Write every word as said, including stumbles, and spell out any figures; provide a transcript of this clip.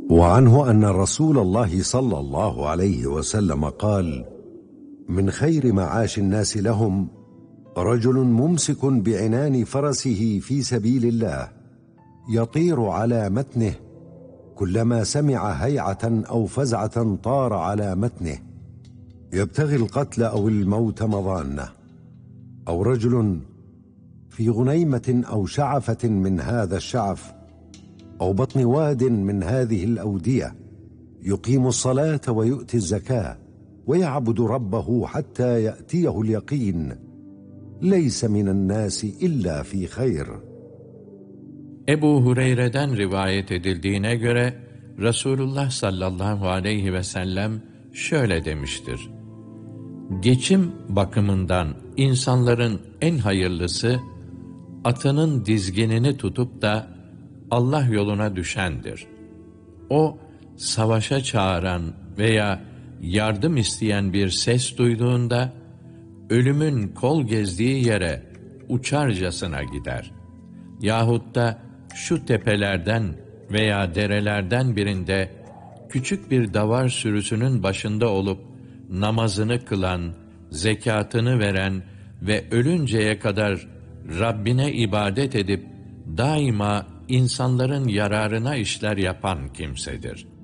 وعنه أن رسول الله صلى الله عليه وسلم قال: من خير معاش الناس لهم رجل ممسك بعنان فرسه في سبيل الله يطير على متنه، كلما سمع هيعة أو فزعة طار على متنه يبتغي القتل أو الموت مضانة، أو رجل في غنيمة أو شعفة من هذا الشعف أو بطن واد من هذه الأودية يقيم الصلاة ويؤتي الزكاة ويعبد ربه حتى يأتيه اليقين، ليس من الناس إلا في خير. Ebu Hureyre'den rivayet edildiğine göre Resulullah sallallahu aleyhi ve sellem şöyle demiştir: geçim bakımından insanların en hayırlısı, atının dizginini tutup da Allah yoluna düşendir. O, savaşa çağıran veya yardım isteyen bir ses duyduğunda, ölümün kol gezdiği yere uçarcasına gider. Yahut da şu tepelerden veya derelerden birinde küçük bir davar sürüsünün başında olup namazını kılan, zekatını veren ve ölünceye kadar Rabbine ibadet edip daima insanların yararına işler yapan kimsedir.